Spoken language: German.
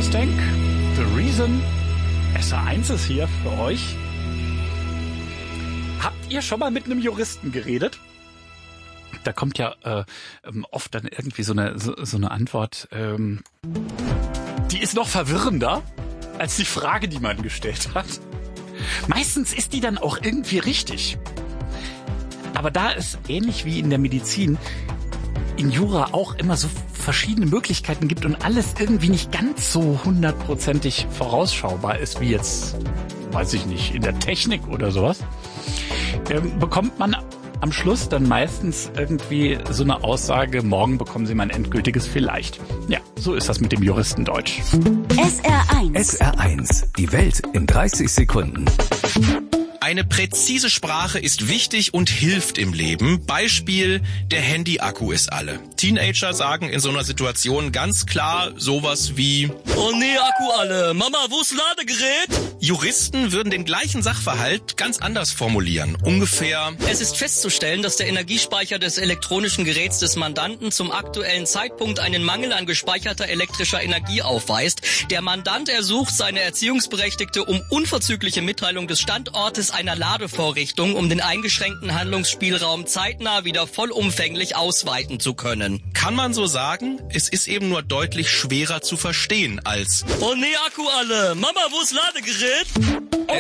Hausdenk, The Reason, SR1 ist hier für euch. Habt ihr schon mal mit einem Juristen geredet? Da kommt ja oft dann irgendwie so eine Antwort, die ist noch verwirrender als die Frage, die man gestellt hat. Meistens ist die dann auch irgendwie richtig. Aber da es ähnlich wie in der Medizin in Jura auch immer so verschiedene Möglichkeiten gibt und alles irgendwie nicht ganz so 100%ig vorausschaubar ist, wie jetzt, weiß ich nicht, in der Technik oder sowas, bekommt man am Schluss dann meistens irgendwie so eine Aussage, morgen bekommen Sie mein endgültiges Vielleicht. Ja, so ist das mit dem Juristendeutsch. SR1. SR1, die Welt in 30 Sekunden. Eine präzise Sprache ist wichtig und hilft im Leben. Beispiel, der Handy-Akku ist alle. Teenager sagen in so einer Situation ganz klar sowas wie: Oh nee, Akku alle. Mama, wo ist Ladegerät? Juristen würden den gleichen Sachverhalt ganz anders formulieren. Ungefähr: Es ist festzustellen, dass der Energiespeicher des elektronischen Geräts des Mandanten zum aktuellen Zeitpunkt einen Mangel an gespeicherter elektrischer Energie aufweist. Der Mandant ersucht seine Erziehungsberechtigte um unverzügliche Mitteilung des Standortes einer Ladevorrichtung, um den eingeschränkten Handlungsspielraum zeitnah wieder vollumfänglich ausweiten zu können. Kann man so sagen? Es ist eben nur deutlich schwerer zu verstehen als: Oh nee, Akku alle. Mama, wo ist Ladegerät?